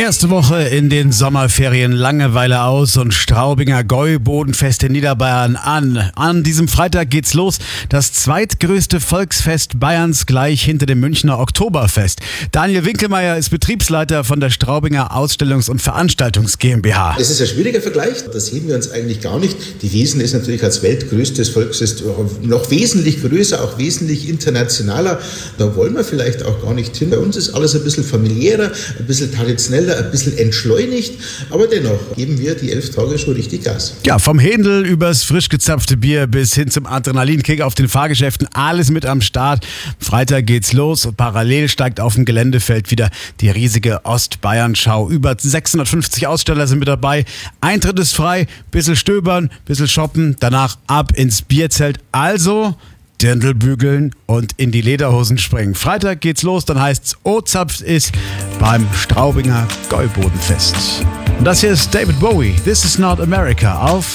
Erste Woche in den Sommerferien, Langeweile aus und Straubinger Gäubodenfest in Niederbayern an. An diesem Freitag geht's los. Das zweitgrößte Volksfest Bayerns gleich hinter dem Münchner Oktoberfest. Daniel Winkelmeier ist Betriebsleiter von der Straubinger Ausstellungs- und Veranstaltungs GmbH. Es ist ein schwieriger Vergleich, da sehen wir uns eigentlich gar nicht. Die Wiesn ist natürlich als weltgrößtes Volksfest noch wesentlich größer, auch wesentlich internationaler. Da wollen wir vielleicht auch gar nicht hin. Bei uns ist alles ein bisschen familiärer, ein bisschen traditioneller, ein bisschen entschleunigt, aber dennoch geben wir die 11 Tage schon richtig Gas. Ja, vom Händel übers frisch gezapfte Bier bis hin zum Adrenalinkick auf den Fahrgeschäften, alles mit am Start. Freitag geht's los und parallel steigt auf dem Geländefeld wieder die riesige Ostbayern-Schau. Über 650 Aussteller sind mit dabei. Eintritt ist frei, bisschen stöbern, bisschen shoppen, danach ab ins Bierzelt. Also Dirndl bügeln und in die Lederhosen springen. Freitag geht's los, dann heißt's O-Zapft ist beim Straubinger Gäubodenfest. Und das hier ist David Bowie, This is not America auf